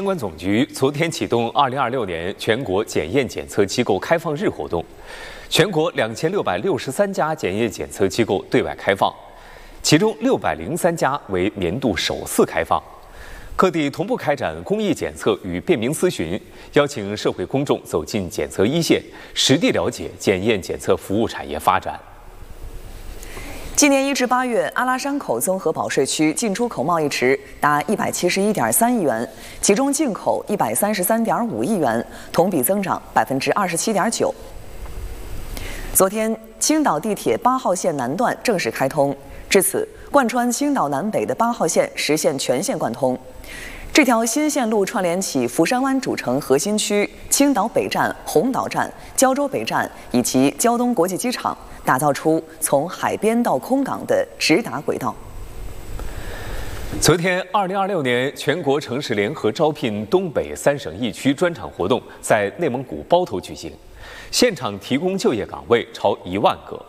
管总局昨天启动2026年全国检验检测机构开放日活动，全国2663家检验检测机构对外开放，其中603家为年度首次开放。各地同步开展公益检测与便民咨询，邀请社会公众走进检测一线，实地了解检验检测服务产业发展。 今年1至8月，阿拉山口综合保税区进出口贸易值达171.3亿元，其中进口133.5亿元，同比增长27.9%。昨天，青岛地铁8号线南段正式开通，至此，贯穿青岛南北的8号线实现全线贯通。这条新线路串联起福山湾主城核心区、青岛北站、红岛站、胶州北站以及胶东国际机场。 打造出从海边到空港的直达轨道。 昨天，2026年全国城市联合招聘东北3省1区专场活动在内蒙古包头举行，现场提供就业岗位超1万个。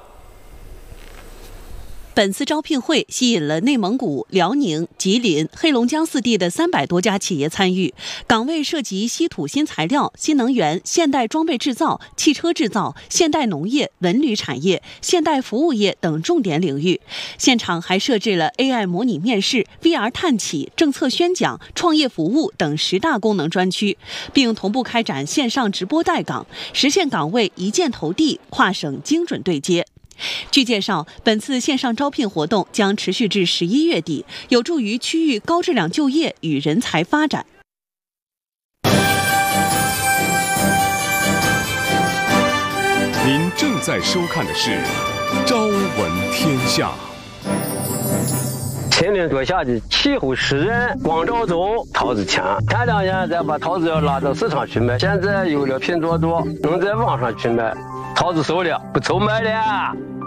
本次招聘会吸引了内蒙古、辽宁、吉林、黑龙江4地的300多家企业参与，岗位涉及稀土新材料、新能源、现代装备制造、汽车制造、现代农业、文旅产业、现代服务业等重点领域。现场还设置了 AI 模拟面试、VR 探企、政策宣讲、创业服务等10大功能专区，并同步开展线上直播带岗，实现岗位一键投递、跨省精准对接。 据介绍，本次线上招聘活动将持续至11月底，有助于区域高质量就业与人才发展。 您正在收看的是《朝闻天下》。 10年多下去，气候湿润，光照足，桃子强。前2年再把桃子要拉到市场去卖，现在有了拼多多，能在网上去卖，桃子熟了，不愁卖了。